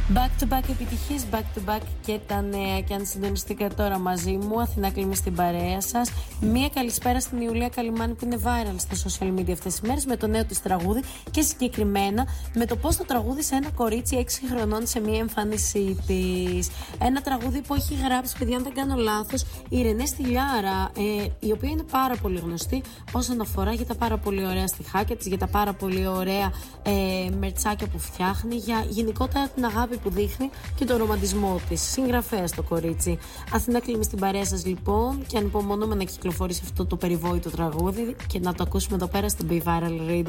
Back to back επιτυχίες, back to back και τα νέα. Και αν συντονιστήκατε τώρα μαζί μου, Αθηνά Κλίμη στην παρέα σας. Μία καλησπέρα στην Ιουλία Καλιμάνη που είναι viral στα social media αυτές τις μέρες με το νέο της τραγούδι και συγκεκριμένα με το πώς το τραγούδισε ένα κορίτσι 6 χρονών σε μία εμφάνισή της. Ένα τραγούδι που έχει γράψει, παιδιά, αν δεν κάνω λάθος, η Ρενέ Στυλιάρα, η οποία είναι πάρα πολύ γνωστή όσον αφορά για τα πάρα πολύ ωραία στιχάκια της, για τα πάρα πολύ ωραία μερτσάκια που φτιάχνει, για γενικότερα την αγάπη που δείχνει και τον ρομαντισμό της. Συγγραφέα το κορίτσι. Αθηνά Κλίμη στην παρέα σας λοιπόν, και ανυπομονούμε να κυκλοφορήσει αυτό το περιβόητο τραγούδι και να το ακούσουμε εδώ πέρα στο Be Viral Radio.